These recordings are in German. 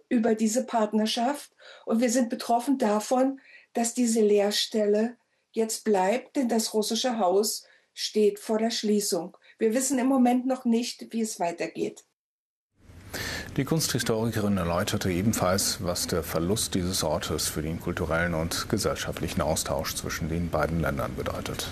über diese Partnerschaft und wir sind betroffen davon, dass diese Leerstelle jetzt bleibt, denn das russische Haus steht vor der Schließung. Wir wissen im Moment noch nicht, wie es weitergeht. Die Kunsthistorikerin erläuterte ebenfalls, was der Verlust dieses Ortes für den kulturellen und gesellschaftlichen Austausch zwischen den beiden Ländern bedeutet.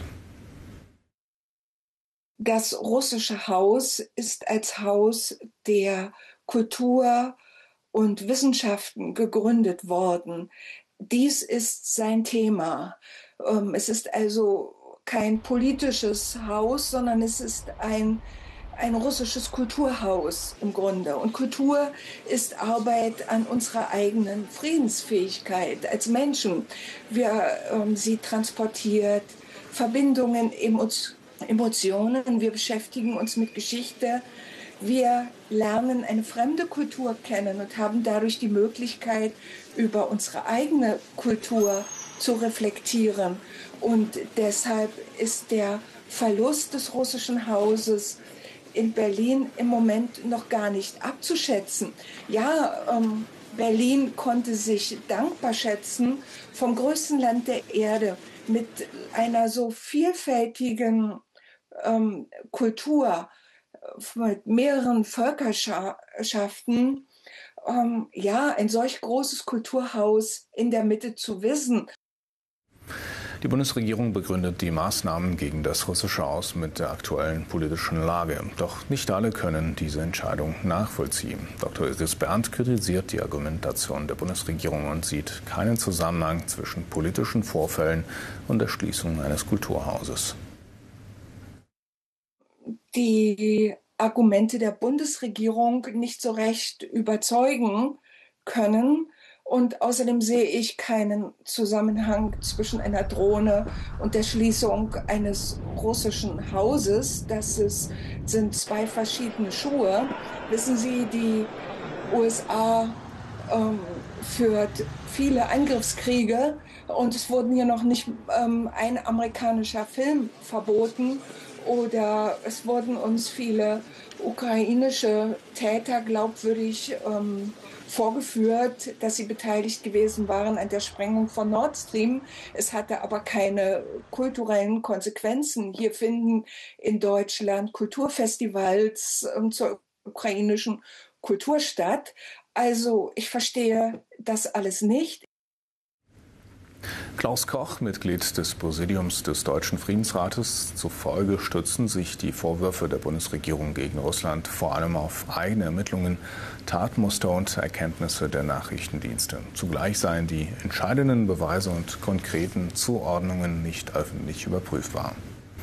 Das russische Haus ist als Haus der Kultur und Wissenschaften gegründet worden. Dies ist sein Thema. Es ist also kein politisches Haus, sondern es ist ein russisches Kulturhaus im Grunde. Und Kultur ist Arbeit an unserer eigenen Friedensfähigkeit als Menschen. Sie transportiert Verbindungen, Emotionen, wir beschäftigen uns mit Geschichte. Wir lernen eine fremde Kultur kennen und haben dadurch die Möglichkeit, über unsere eigene Kultur zu reflektieren. Und deshalb ist der Verlust des russischen Hauses in Berlin im Moment noch gar nicht abzuschätzen. Ja, Berlin konnte sich dankbar schätzen, vom größten Land der Erde mit einer so vielfältigen Kultur, mit mehreren Völkerschaften, ein solch großes Kulturhaus in der Mitte zu wissen. Die Bundesregierung begründet die Maßnahmen gegen das russische Haus mit der aktuellen politischen Lage. Doch nicht alle können diese Entscheidung nachvollziehen. Dr. Iris Bernd kritisiert die Argumentation der Bundesregierung und sieht keinen Zusammenhang zwischen politischen Vorfällen und der Schließung eines Kulturhauses. Die Argumente der Bundesregierung nicht so recht überzeugen können. Und außerdem sehe ich keinen Zusammenhang zwischen einer Drohne und der Schließung eines russischen Hauses. Sind zwei verschiedene Schuhe. Wissen Sie, die USA führt viele Angriffskriege und es wurden hier noch nicht ein amerikanischer Film verboten. Oder es wurden uns viele ukrainische Täter glaubwürdig vorgeführt, dass sie beteiligt gewesen waren an der Sprengung von Nord Stream. Es hatte aber keine kulturellen Konsequenzen. Hier finden in Deutschland Kulturfestivals zur ukrainischen Kultur statt. Also ich verstehe das alles nicht. Klaus Koch, Mitglied des Präsidiums des Deutschen Friedensrates, zufolge stützen sich die Vorwürfe der Bundesregierung gegen Russland vor allem auf eigene Ermittlungen, Tatmuster und Erkenntnisse der Nachrichtendienste. Zugleich seien die entscheidenden Beweise und konkreten Zuordnungen nicht öffentlich überprüfbar.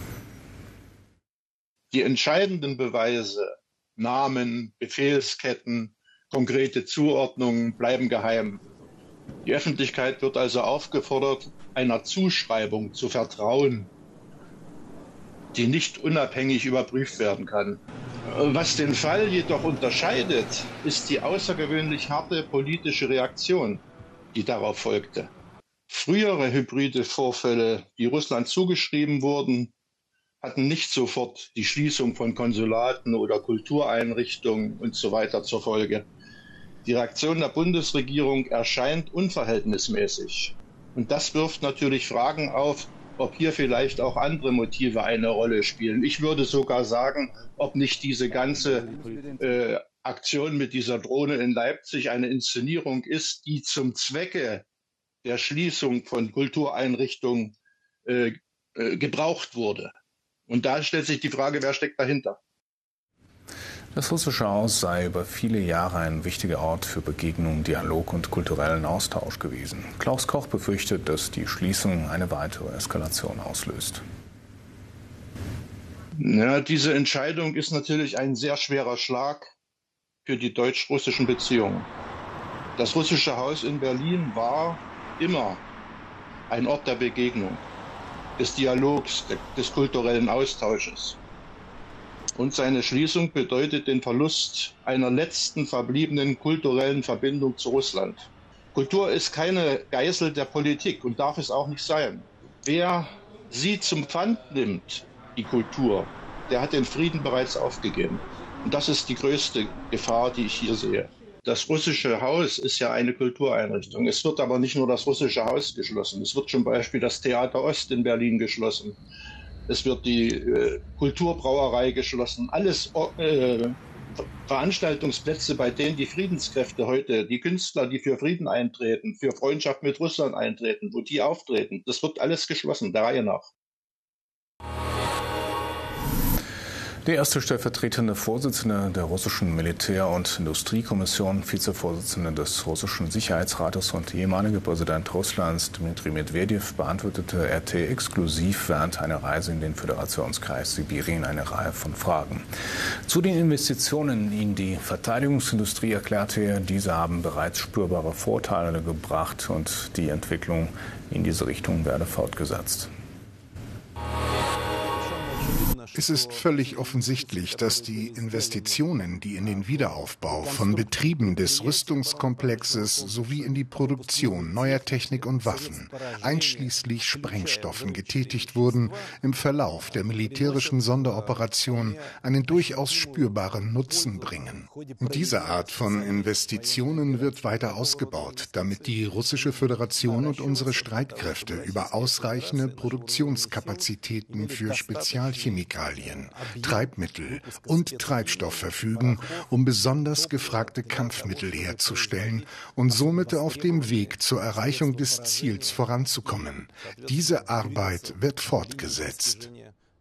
Die entscheidenden Beweise, Namen, Befehlsketten, konkrete Zuordnungen bleiben geheim. Die Öffentlichkeit wird also aufgefordert, einer Zuschreibung zu vertrauen, die nicht unabhängig überprüft werden kann. Was den Fall jedoch unterscheidet, ist die außergewöhnlich harte politische Reaktion, die darauf folgte. Frühere hybride Vorfälle, die Russland zugeschrieben wurden, hatten nicht sofort die Schließung von Konsulaten oder Kultureinrichtungen und so weiter zur Folge. Die Reaktion der Bundesregierung erscheint unverhältnismäßig. Und das wirft natürlich Fragen auf, ob hier vielleicht auch andere Motive eine Rolle spielen. Ich würde sogar sagen, ob nicht diese ganze Aktion mit dieser Drohne in Leipzig eine Inszenierung ist, die zum Zwecke der Schließung von Kultureinrichtungen gebraucht wurde. Und da stellt sich die Frage, wer steckt dahinter? Das russische Haus sei über viele Jahre ein wichtiger Ort für Begegnung, Dialog und kulturellen Austausch gewesen. Klaus Koch befürchtet, dass die Schließung eine weitere Eskalation auslöst. Ja, diese Entscheidung ist natürlich ein sehr schwerer Schlag für die deutsch-russischen Beziehungen. Das russische Haus in Berlin war immer ein Ort der Begegnung, des Dialogs, des kulturellen Austausches. Und seine Schließung bedeutet den Verlust einer letzten verbliebenen kulturellen Verbindung zu Russland. Kultur ist keine Geißel der Politik und darf es auch nicht sein. Wer sie zum Pfand nimmt, die Kultur, der hat den Frieden bereits aufgegeben. Und das ist die größte Gefahr, die ich hier sehe. Das russische Haus ist ja eine Kultureinrichtung. Es wird aber nicht nur das russische Haus geschlossen. Es wird zum Beispiel das Theater Ost in Berlin geschlossen. Es wird die Kulturbrauerei geschlossen. Alles Veranstaltungsplätze, bei denen die Friedenskräfte heute, die Künstler, die für Frieden eintreten, für Freundschaft mit Russland eintreten, wo die auftreten, das wird alles geschlossen, der Reihe nach. Die erste stellvertretende Vorsitzende der russischen Militär- und Industriekommission, Vizevorsitzende des russischen Sicherheitsrates und ehemalige Präsident Russlands Dmitri Medvedev beantwortete RT exklusiv während einer Reise in den Föderationskreis Sibirien eine Reihe von Fragen. Zu den Investitionen in die Verteidigungsindustrie erklärte er, diese haben bereits spürbare Vorteile gebracht und die Entwicklung in diese Richtung werde fortgesetzt. Es ist völlig offensichtlich, dass die Investitionen, die in den Wiederaufbau von Betrieben des Rüstungskomplexes sowie in die Produktion neuer Technik und Waffen, einschließlich Sprengstoffen, getätigt wurden, im Verlauf der militärischen Sonderoperation einen durchaus spürbaren Nutzen bringen. Und diese Art von Investitionen wird weiter ausgebaut, damit die Russische Föderation und unsere Streitkräfte über ausreichende Produktionskapazitäten für Spezialchemikalien, Treibmittel und Treibstoff verfügen, um besonders gefragte Kampfmittel herzustellen und somit auf dem Weg zur Erreichung des Ziels voranzukommen. Diese Arbeit wird fortgesetzt.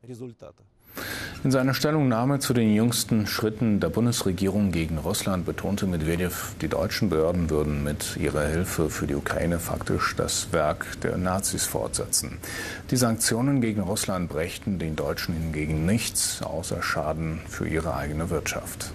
In seiner Stellungnahme zu den jüngsten Schritten der Bundesregierung gegen Russland betonte Medvedev, die deutschen Behörden würden mit ihrer Hilfe für die Ukraine faktisch das Werk der Nazis fortsetzen. Die Sanktionen gegen Russland brächten den Deutschen hingegen nichts außer Schaden für ihre eigene Wirtschaft.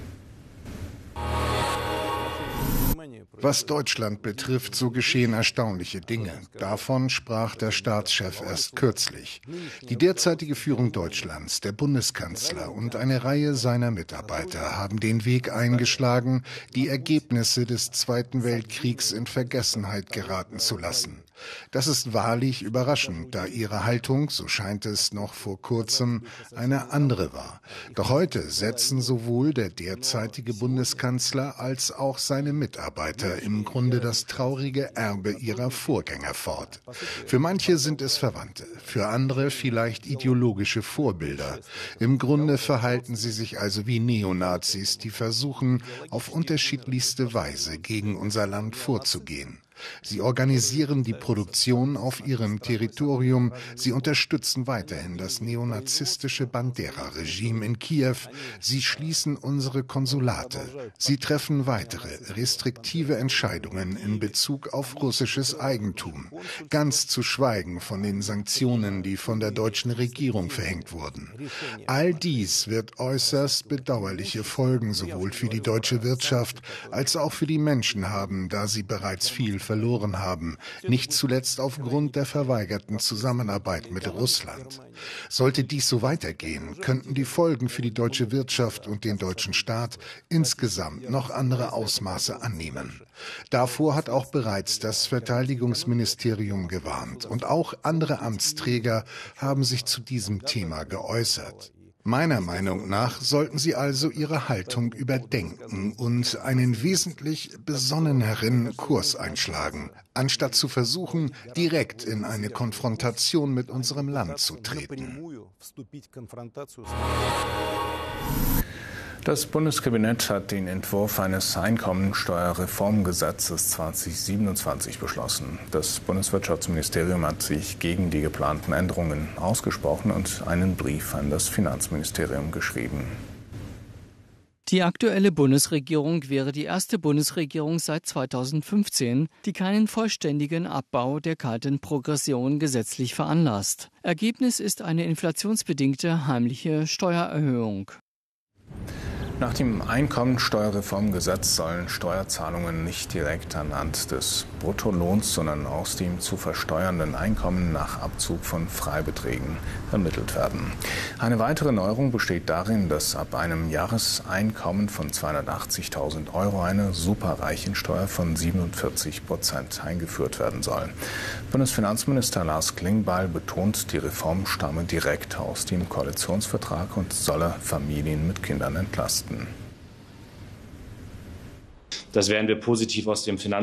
Was Deutschland betrifft, so geschehen erstaunliche Dinge. Davon sprach der Staatschef erst kürzlich. Die derzeitige Führung Deutschlands, der Bundeskanzler und eine Reihe seiner Mitarbeiter haben den Weg eingeschlagen, die Ergebnisse des Zweiten Weltkriegs in Vergessenheit geraten zu lassen. Das ist wahrlich überraschend, da ihre Haltung, so scheint es noch vor kurzem, eine andere war. Doch heute setzen sowohl der derzeitige Bundeskanzler als auch seine Mitarbeiter im Grunde das traurige Erbe ihrer Vorgänger fort. Für manche sind es Verwandte, für andere vielleicht ideologische Vorbilder. Im Grunde verhalten sie sich also wie Neonazis, die versuchen, auf unterschiedlichste Weise gegen unser Land vorzugehen. Sie organisieren die Produktion auf ihrem Territorium. Sie unterstützen weiterhin das neonazistische Bandera-Regime in Kiew. Sie schließen unsere Konsulate. Sie treffen weitere restriktive Entscheidungen in Bezug auf russisches Eigentum. Ganz zu schweigen von den Sanktionen, die von der deutschen Regierung verhängt wurden. All dies wird äußerst bedauerliche Folgen sowohl für die deutsche Wirtschaft als auch für die Menschen haben, da sie bereits viel verloren haben, nicht zuletzt aufgrund der verweigerten Zusammenarbeit mit Russland. Sollte dies so weitergehen, könnten die Folgen für die deutsche Wirtschaft und den deutschen Staat insgesamt noch andere Ausmaße annehmen. Davor hat auch bereits das Verteidigungsministerium gewarnt und auch andere Amtsträger haben sich zu diesem Thema geäußert. Meiner Meinung nach sollten Sie also Ihre Haltung überdenken und einen wesentlich besonneneren Kurs einschlagen, anstatt zu versuchen, direkt in eine Konfrontation mit unserem Land zu treten. Das Bundeskabinett hat den Entwurf eines Einkommensteuerreformgesetzes 2027 beschlossen. Das Bundeswirtschaftsministerium hat sich gegen die geplanten Änderungen ausgesprochen und einen Brief an das Finanzministerium geschrieben. Die aktuelle Bundesregierung wäre die erste Bundesregierung seit 2015, die keinen vollständigen Abbau der kalten Progression gesetzlich veranlasst. Ergebnis ist eine inflationsbedingte heimliche Steuererhöhung. Nach dem Einkommensteuerreformgesetz sollen Steuerzahlungen nicht direkt anhand des Bruttolohns, sondern aus dem zu versteuernden Einkommen nach Abzug von Freibeträgen ermittelt werden. Eine weitere Neuerung besteht darin, dass ab einem Jahreseinkommen von 280.000 € eine Superreichensteuer von 47% eingeführt werden soll. Bundesfinanzminister Lars Klingbeil betont, die Reform stamme direkt aus dem Koalitionsvertrag und solle Familien mit Kindern entlasten. Das werden wir positiv aus dem